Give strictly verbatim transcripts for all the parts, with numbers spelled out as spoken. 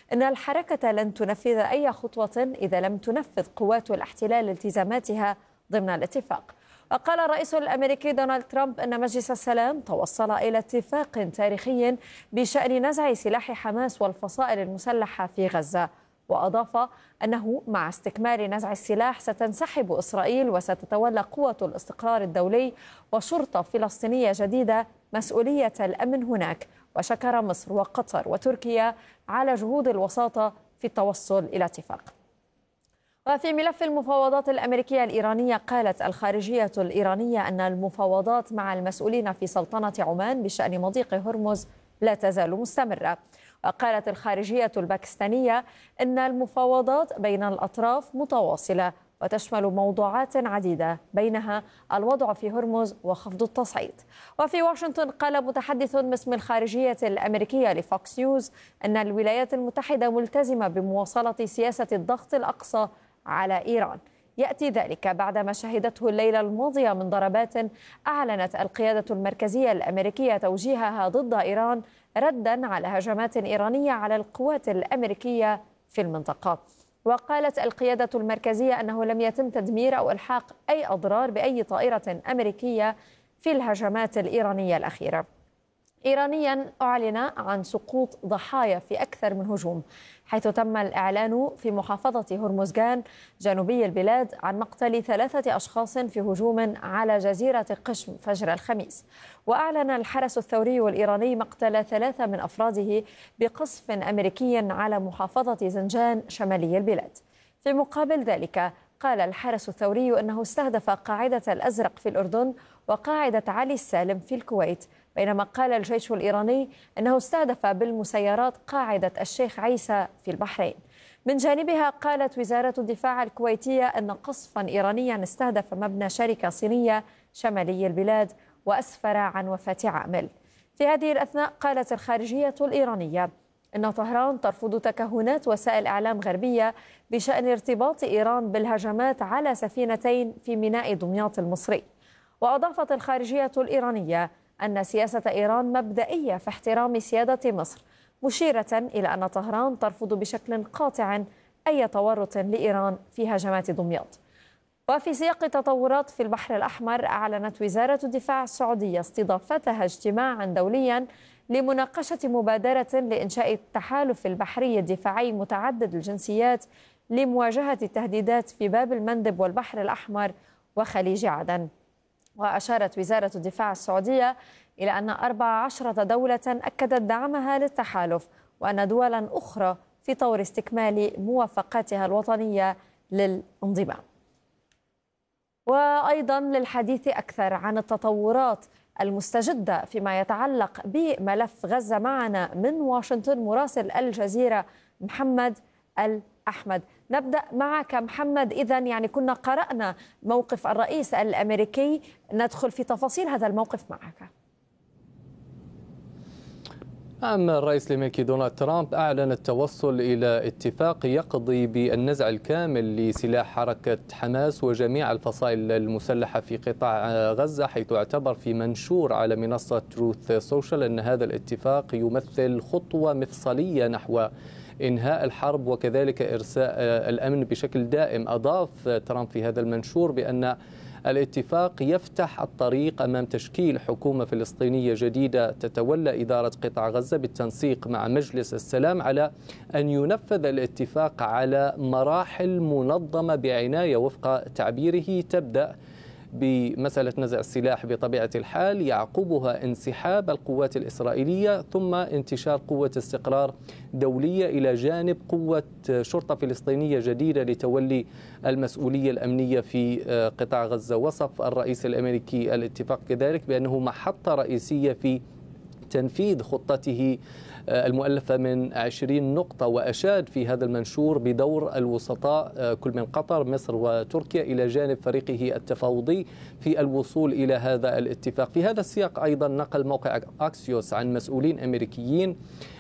إن الحركة لن تنفذ أي خطوة إذا لم تنفذ قوات الاحتلال التزاماتها ضمن الاتفاق. وقال الرئيس الأمريكي دونالد ترامب أن مجلس السلام توصل إلى اتفاق تاريخي بشأن نزع سلاح حماس والفصائل المسلحة في غزة. وأضاف أنه مع استكمال نزع السلاح ستنسحب إسرائيل وستتولى قوة الاستقرار الدولي وشرطة فلسطينية جديدة مسؤولية الأمن هناك. وشكر مصر وقطر وتركيا على جهود الوساطة في التوصل إلى اتفاق. وفي ملف المفاوضات الأمريكية الإيرانية، قالت الخارجية الإيرانية أن المفاوضات مع المسؤولين في سلطنة عمان بشأن مضيق هرمز لا تزال مستمرة. وقالت الخارجية الباكستانية أن المفاوضات بين الأطراف متواصلة وتشمل موضوعات عديدة بينها الوضع في هرمز وخفض التصعيد. وفي واشنطن، قال متحدث باسم الخارجية الأمريكية لفوكس نيوز أن الولايات المتحدة ملتزمة بمواصلة سياسة الضغط الأقصى على إيران. يأتي ذلك بعدما شهدته الليلة الماضية من ضربات أعلنت القيادة المركزية الأمريكية توجيهها ضد إيران ردا على هجمات إيرانية على القوات الأمريكية في المنطقة. وقالت القيادة المركزية أنه لم يتم تدمير أو إلحاق أي أضرار بأي طائرة أمريكية في الهجمات الإيرانية الأخيرة. إيرانيا أعلن عن سقوط ضحايا في أكثر من هجوم، حيث تم الإعلان في محافظة هرمزغان جنوبي البلاد عن مقتل ثلاثة أشخاص في هجوم على جزيرة قشم فجر الخميس. وأعلن الحرس الثوري الإيراني مقتل ثلاثة من أفراده بقصف أمريكي على محافظة زنجان شمالي البلاد. في مقابل ذلك، قال الحرس الثوري أنه استهدف قاعدة الأزرق في الأردن وقاعدة علي السالم في الكويت، بينما قال الجيش الإيراني أنه استهدف بالمسيرات قاعدة الشيخ عيسى في البحرين. من جانبها، قالت وزارة الدفاع الكويتية أن قصفا إيرانيا استهدف مبنى شركة صينية شمالي البلاد وأسفر عن وفاة عامل. في هذه الأثناء، قالت الخارجية الإيرانية أن طهران ترفض تكهنات وسائل إعلام غربية بشأن ارتباط إيران بالهجمات على سفينتين في ميناء دمياط المصري. وأضافت الخارجية الإيرانية أن سياسة إيران مبدئية في احترام سيادة مصر، مشيرة إلى أن طهران ترفض بشكل قاطع أي تورط لإيران في هجمات دمياط. وفي سياق تطورات في البحر الأحمر، أعلنت وزارة الدفاع السعودية استضافتها اجتماعا دوليا لمناقشة مبادرة لإنشاء التحالف البحري الدفاعي متعدد الجنسيات لمواجهة التهديدات في باب المندب والبحر الأحمر وخليج عدن. وأشارت وزارة الدفاع السعودية إلى أن أربع عشرة دولة أكدت دعمها للتحالف، وأن دولا أخرى في طور استكمال موافقاتها الوطنية للانضمام. وأيضا للحديث أكثر عن التطورات المستجدة فيما يتعلق بملف غزة، معنا من واشنطن مراسل الجزيرة محمد الأحمد. نبدأ معك محمد. إذن يعني كنا قرأنا موقف الرئيس الأمريكي، ندخل في تفاصيل هذا الموقف معك. نعم، الرئيس الأمريكي دونالد ترامب أعلن التوصل إلى اتفاق يقضي بالنزع الكامل لسلاح حركة حماس وجميع الفصائل المسلحة في قطاع غزة، حيث اعتبر في منشور على منصة تروث سوشيال أن هذا الاتفاق يمثل خطوة مفصلية نحو إنهاء الحرب وكذلك إرساء الأمن بشكل دائم. أضاف ترامب في هذا المنشور بأن الاتفاق يفتح الطريق أمام تشكيل حكومة فلسطينية جديدة تتولى إدارة قطاع غزة بالتنسيق مع مجلس السلام، على أن ينفذ الاتفاق على مراحل منظمة بعناية وفق تعبيره، تبدأ بمسألة نزع السلاح بطبيعة الحال، يعقبها انسحاب القوات الإسرائيلية، ثم انتشار قوة استقرار دولية إلى جانب قوة شرطة فلسطينية جديدة لتولي المسؤولية الأمنية في قطاع غزة. وصف الرئيس الأمريكي الاتفاق كذلك بأنه محطة رئيسية في تنفيذ خطته المؤلفة من عشرين نقطة، وأشاد في هذا المنشور بدور الوسطاء كل من قطر مصر وتركيا إلى جانب فريقه التفاوضي في الوصول إلى هذا الاتفاق. في هذا السياق أيضا نقل موقع أكسيوس عن مسؤولين أمريكيين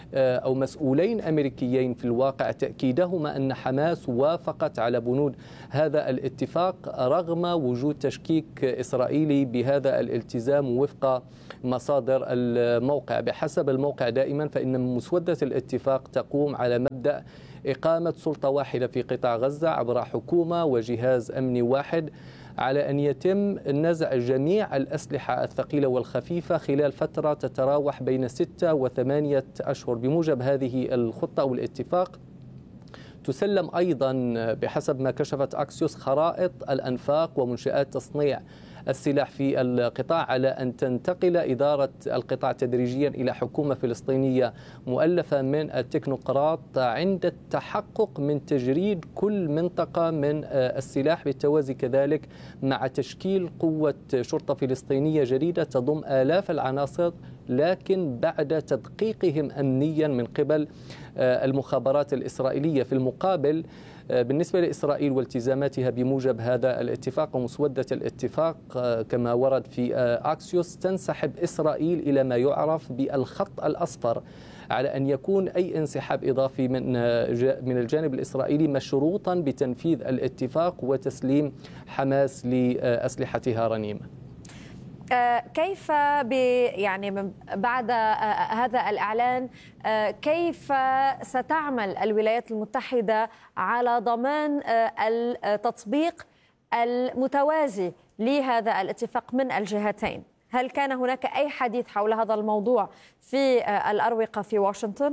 أو مسؤولين أمريكيين في الواقع تأكيدهما أن حماس وافقت على بنود هذا الاتفاق رغم وجود تشكيك إسرائيلي بهذا الالتزام وفق مصادر الموقع. بحسب الموقع دائما فإن مسودة الاتفاق تقوم على مبدأ إقامة سلطة واحدة في قطاع غزة عبر حكومة وجهاز أمني واحد، على أن يتم نزع جميع الأسلحة الثقيلة والخفيفة خلال فترة تتراوح بين ستة وثمانية أشهر. بموجب هذه الخطة أو الاتفاق تسلم أيضا بحسب ما كشفت أكسيوس خرائط الأنفاق ومنشآت تصنيع السلاح في القطاع، على أن تنتقل إدارة القطاع تدريجيا إلى حكومة فلسطينية مؤلفة من التكنوقراط عند التحقق من تجريد كل منطقة من السلاح، بالتوازي كذلك مع تشكيل قوة شرطة فلسطينية جديدة تضم آلاف العناصر لكن بعد تدقيقهم أمنيا من قبل المخابرات الإسرائيلية. في المقابل بالنسبة لإسرائيل والتزاماتها بموجب هذا الاتفاق ومسودة الاتفاق كما ورد في أكسيوس، تنسحب إسرائيل إلى ما يعرف بالخط الأصفر، على أن يكون أي انسحاب إضافي من من الجانب الإسرائيلي مشروطا بتنفيذ الاتفاق وتسليم حماس لأسلحتها رنيمة. كيف يعني من بعد هذا الإعلان كيف ستعمل الولايات المتحدة على ضمان التطبيق المتوازي لهذا الاتفاق من الجهتين؟ هل كان هناك أي حديث حول هذا الموضوع في الأروقة في واشنطن؟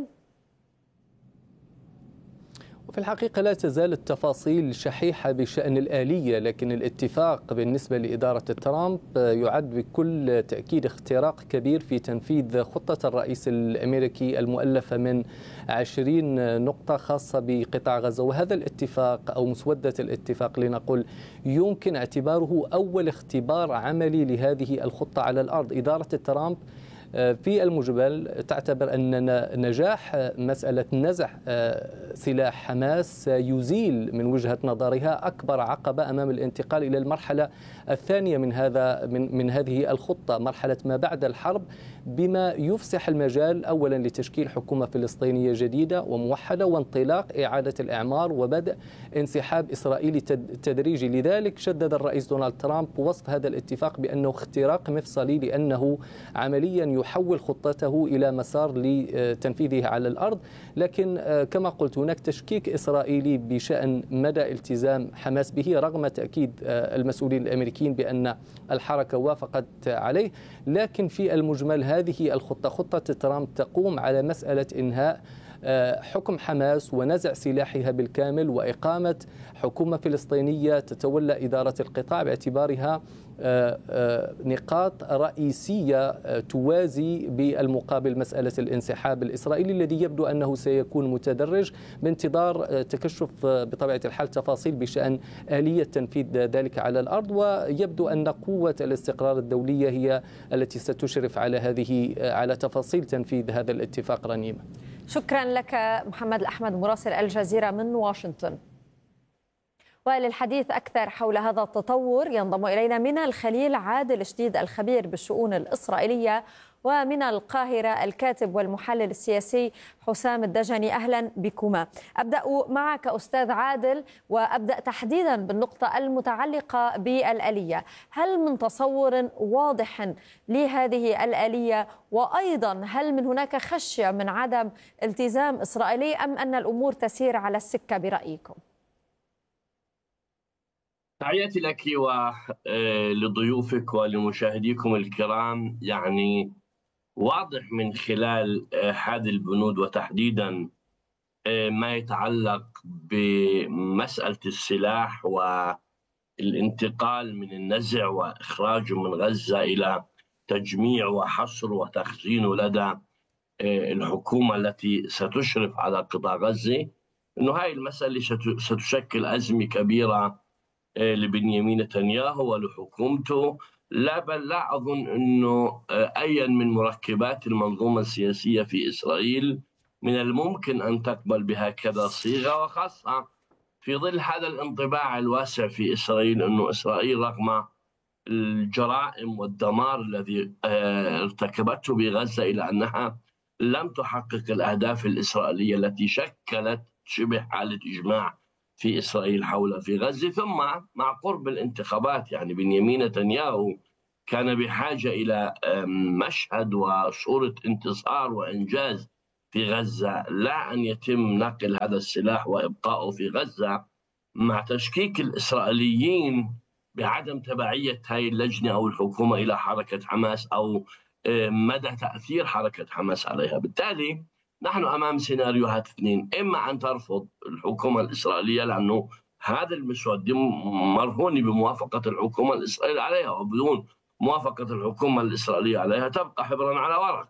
وفي الحقيقة لا تزال التفاصيل شحيحة بشأن الآلية، لكن الاتفاق بالنسبة لإدارة ترامب يعد بكل تأكيد اختراق كبير في تنفيذ خطة الرئيس الأمريكي المؤلفة من عشرين نقطة خاصة بقطاع غزة. وهذا الاتفاق أو مسودة الاتفاق لنقول يمكن اعتباره أول اختبار عملي لهذه الخطة على الأرض. إدارة ترامب في المجمل تعتبر أن نجاح مسألة نزع سلاح حماس يزيل من وجهة نظرها أكبر عقبة أمام الانتقال إلى المرحلة الثانية من هذا من من هذه الخطة، مرحلة ما بعد الحرب، بما يفسح المجال أولا لتشكيل حكومة فلسطينية جديدة وموحدة وانطلاق إعادة الإعمار وبدء انسحاب إسرائيلي تدريجي. لذلك شدد الرئيس دونالد ترامب وصف هذا الاتفاق بأنه اختراق مفصلي، لأنه عمليا يحول خطته إلى مسار لتنفيذها على الأرض. لكن كما قلت هناك تشكيك إسرائيلي بشأن مدى التزام حماس به رغم تأكيد المسؤولين الأمريكيين بأن الحركة وافقت عليه. لكن في المجمل هذه الخطة خطة ترامب تقوم على مسألة إنهاء حكم حماس ونزع سلاحها بالكامل وإقامة حكومة فلسطينية تتولى إدارة القطاع باعتبارها نقاط رئيسية توازي بالمقابل مسألة الانسحاب الإسرائيلي الذي يبدو أنه سيكون متدرج بانتظار تكشف بطبيعة الحال تفاصيل بشأن آلية تنفيذ ذلك على الأرض. ويبدو أن قوة الاستقرار الدولية هي التي ستشرف على هذه على تفاصيل تنفيذ هذا الاتفاق رنيمة. شكرا لك محمد الأحمد مراسل الجزيرة من واشنطن. وللحديث أكثر حول هذا التطور ينضم إلينا من الخليل عادل شديد الخبير بالشؤون الإسرائيلية، ومن القاهرة الكاتب والمحلل السياسي حسام الدجني. أهلا بكما. أبدأ معك أستاذ عادل، وأبدأ تحديدا بالنقطة المتعلقة بالآلية. هل من تصور واضح لهذه الآلية؟ وأيضا هل من هناك خشية من عدم التزام إسرائيلي أم أن الأمور تسير على السكة برأيكم؟ تحياتي لك ولضيوفك ولمشاهديكم الكرام. يعني واضح من خلال هذه البنود وتحديدا ما يتعلق بمسألة السلاح والانتقال من النزع وإخراجه من غزة إلى تجميع وحصر وتخزينه لدى الحكومة التي ستشرف على قطاع غزة، أنه هاي المسألة ستشكل أزمة كبيرة لبنيامين نتنياهو ولحكومته. لا بل لا أظن أنه أي من مركبات المنظومة السياسية في إسرائيل من الممكن أن تقبل بهكذا صيغة، وخاصة في ظل هذا الانطباع الواسع في إسرائيل أنه إسرائيل رغم الجرائم والدمار الذي ارتكبته بغزة إلى أنها لم تحقق الأهداف الإسرائيلية التي شكلت شبه حالة إجماع في إسرائيل حول في غزة. ثم مع قرب الانتخابات يعني بنيامين نتنياهو كان بحاجة إلى مشهد وصورة انتصار وإنجاز في غزة، لا أن يتم نقل هذا السلاح وإبقائه في غزة، مع تشكيك الإسرائيليين بعدم تبعية هذه اللجنة أو الحكومة إلى حركة حماس أو مدى تأثير حركة حماس عليها. بالتالي نحن أمام سيناريوهات اثنين: إما أن ترفض الحكومة الإسرائيلية لأنه هذا المسودة مرهون بموافقة الحكومة الإسرائيلية عليها، وبدون موافقة الحكومة الإسرائيلية عليها تبقى حبرا على ورق،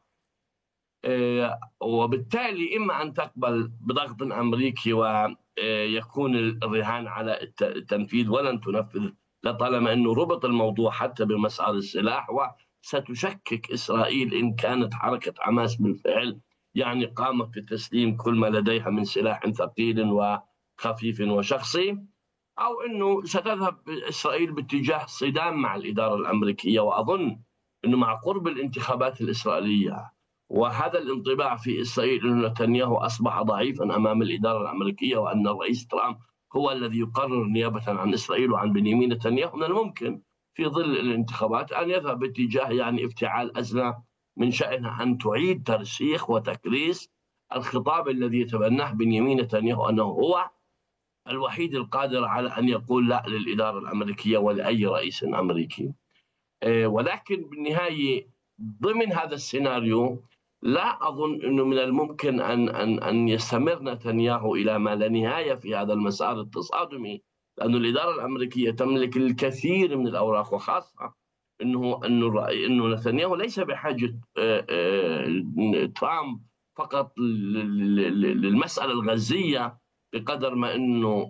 وبالتالي إما أن تقبل بضغط أمريكي ويكون الرهان على التنفيذ ولن تنفذ لطالما أنه ربط الموضوع حتى بمسار السلاح، وستشكك إسرائيل إن كانت حركة حماس بالفعل يعني قامت بتسليم كل ما لديها من سلاح ثقيل وخفيف وشخصي، أو أنه ستذهب إسرائيل باتجاه صدام مع الإدارة الأمريكية. وأظن أنه مع قرب الانتخابات الإسرائيلية وهذا الانطباع في إسرائيل أن نتنياهو أصبح ضعيفا أمام الإدارة الأمريكية وأن الرئيس ترامب هو الذي يقرر نيابة عن إسرائيل وعن بنيامين نتنياهو، من الممكن في ظل الانتخابات أن يذهب باتجاه يعني افتعال أزمة من شأنها أن تعيد ترسيخ وتكريس الخطاب الذي يتبناه بنيامين نتنياهو أنه هو الوحيد القادر على أن يقول لا للإدارة الأمريكية ولأي رئيس أمريكي. ولكن بالنهاية ضمن هذا السيناريو لا أظن أنه من الممكن أن أن أن يستمر نتنياهو إلى ما لا نهاية في هذا المسار التصادمي، لأن الإدارة الأمريكية تملك الكثير من الأوراق، وخاصة أنه أنه أنه نتنياهو ليس بحاجة ترامب فقط للمسألة الغزية بقدر ما أنه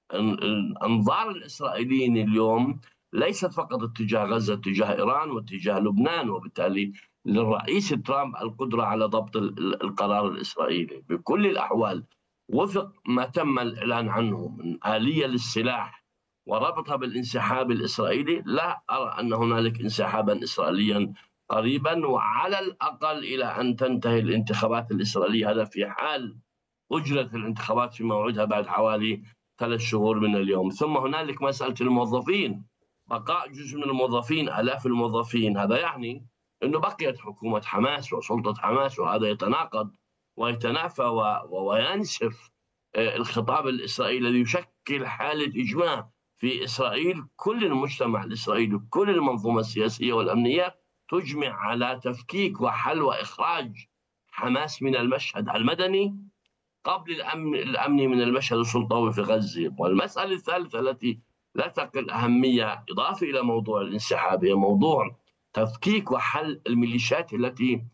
أنظار الإسرائيليين اليوم ليست فقط اتجاه غزة، اتجاه إيران واتجاه لبنان، وبالتالي للرئيس ترامب القدرة على ضبط القرار الإسرائيلي بكل الأحوال وفق ما تم الإعلان عنه من آلية للسلاح وربطها بالانسحاب الإسرائيلي. لا أرى أن هنالك انسحابا إسرائيليا قريبا، وعلى الأقل إلى أن تنتهي الانتخابات الإسرائيلية، هذا في حال أجرت الانتخابات في موعدها بعد حوالي ثلاث شهور من اليوم. ثم هنالك مسألة الموظفين، بقاء جزء من الموظفين، آلاف الموظفين، هذا يعني أنه بقيت حكومة حماس وسلطة حماس، وهذا يتناقض ويتنافى وينسف الخطاب الإسرائيلي الذي يشكل حالة إجماع في إسرائيل. كل المجتمع الإسرائيلي كل المنظومة السياسية والأمنية تجمع على تفكيك وحل وإخراج حماس من المشهد المدني قبل الأمن الأمني من المشهد السلطوي في غزة. والمسألة الثالثة التي لا تقل أهمية إضافة إلى موضوع الانسحاب هي موضوع تفكيك وحل الميليشيات التي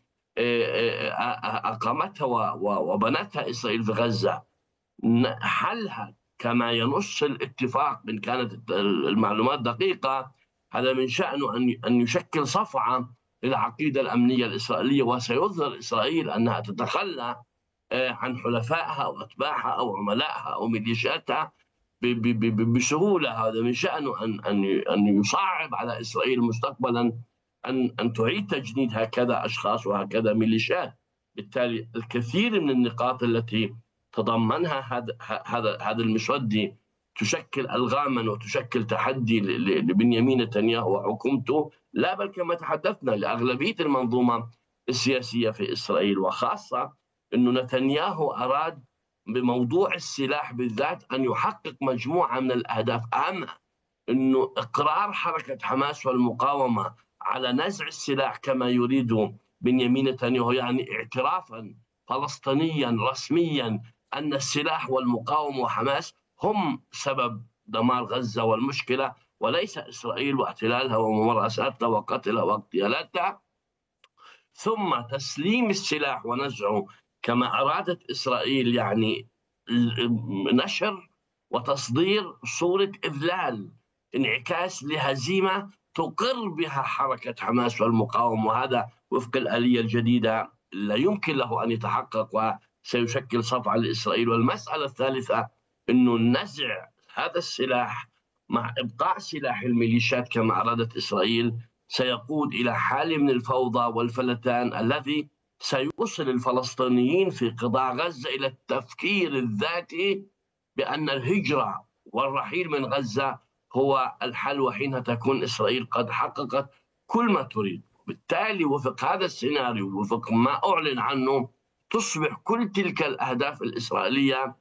أقامتها وبنتها إسرائيل في غزة. حلها كما ينص الاتفاق، إن كانت المعلومات دقيقة، هذا من شأنه أن يشكل صفعة للعقيدة الأمنية الإسرائيلية، وسيظهر إسرائيل أنها تتخلى عن حلفائها أو أتباعها أو عملائها أو ميليشياتها بسهولة. هذا من شأنه أن أن أن يصعب على إسرائيل مستقبلا أن أن تعيد تجنيد هكذا أشخاص وهكذا ميليشيات. بالتالي الكثير من النقاط التي تضمنها هذا هذا هذا المسودة تشكل ألغاما وتشكل تحدي لبنيامين نتنياهو وحكومته، لا بل كما تحدثنا لأغلبية المنظومة السياسية في إسرائيل، وخاصة أنه نتنياهو أراد بموضوع السلاح بالذات أن يحقق مجموعة من الأهداف. أهم أنه إقرار حركة حماس والمقاومة على نزع السلاح كما يريد بنيامين نتنياهو، يعني اعترافا فلسطينيا رسميا أن السلاح والمقاومة وحماس هم سبب دمار غزة والمشكلة، وليس إسرائيل واحتلالها وممارساتها وقتلها واغتيالاتها. ثم تسليم السلاح ونزعه كما أرادت إسرائيل، يعني نشر وتصدير صورة إذلال، انعكاس لهزيمة تقر بها حركة حماس والمقاومة، وهذا وفق الآلية الجديدة لا يمكن له أن يتحقق وسيشكل صفعة لإسرائيل. والمسألة الثالثة أنه نزع هذا السلاح مع إبقاء سلاح الميليشيات كما أرادت إسرائيل سيقود إلى حالة من الفوضى والفلتان الذي سيوصل الفلسطينيين في قطاع غزة إلى التفكير الذاتي بأن الهجرة والرحيل من غزة هو الحل، وحينها تكون إسرائيل قد حققت كل ما تريد. بالتالي وفق هذا السيناريو، وفق ما أعلن عنه، تصبح كل تلك الأهداف الإسرائيلية